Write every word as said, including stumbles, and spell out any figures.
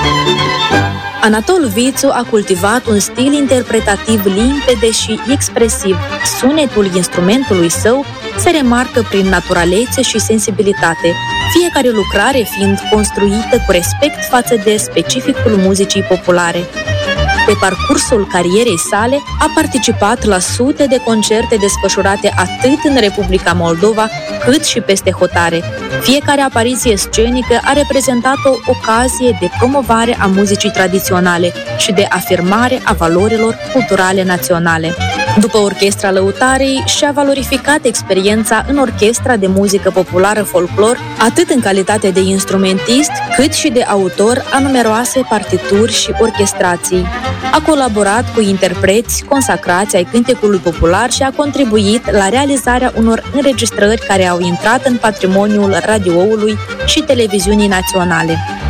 Anatol Vițu a cultivat un stil interpretativ limpede și expresiv. Sunetul instrumentului său se remarcă prin naturalețe și sensibilitate, fiecare lucrare fiind construită cu respect față de specificul muzicii populare. Pe parcursul carierei sale a participat la sute de concerte desfășurate atât în Republica Moldova, cât și peste hotare. Fiecare apariție scenică a reprezentat o ocazie de promovare a muzicii tradiționale și de afirmare a valorilor culturale naționale. După Orchestra Lăutarei, și-a valorificat experiența în Orchestra de Muzică Populară Folclor, atât în calitate de instrumentist, cât și de autor a numeroase partituri și orchestrații. A colaborat cu interpreți consacrați ai cântecului popular și a contribuit la realizarea unor înregistrări care au intrat în patrimoniul radioului și televiziunii naționale.